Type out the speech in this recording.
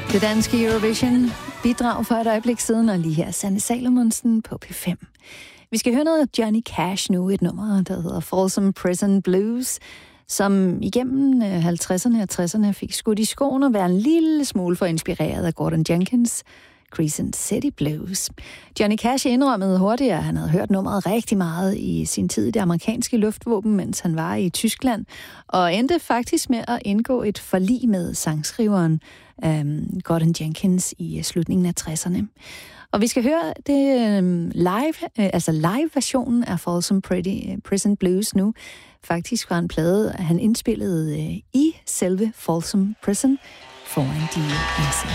Det danske Eurovision bidrag for et øjeblik siden, og lige her Sanne Salomonsen på P5. Vi skal høre noget af Johnny Cash nu, et nummer, der hedder Folsom Prison Blues, som igennem 50'erne og 60'erne fik skudt i skoen og være en lille smule for inspireret af Gordon Jenkins' Crescent City Blues. Johnny Cash indrømmede hurtigt, at han havde hørt nummeret rigtig meget i sin tid i det amerikanske luftvåben, mens han var i Tyskland, og endte faktisk med at indgå et forlig med sangskriveren Gordon Jenkins i slutningen af 60'erne. Og vi skal høre det live-versionen af Folsom Prison Blues nu. Faktisk var en plade, han indspillede i selve Folsom Prison foran de indsatte.